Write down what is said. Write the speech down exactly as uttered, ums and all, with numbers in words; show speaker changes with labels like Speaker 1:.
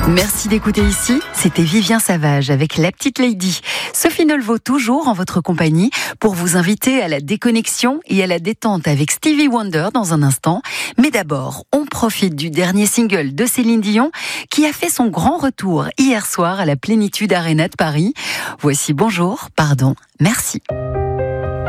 Speaker 1: Merci d'écouter ici. C'était Vivien Savage avec La Petite Lady. Sophie Nolvaud toujours en votre compagnie pour vous inviter à la déconnexion et à la détente avec Stevie Wonder dans un instant. Mais d'abord, on profite du dernier single de Céline Dion qui a fait son grand retour hier soir à la Plénitude Arena de Paris. Voici Bonjour, pardon, merci.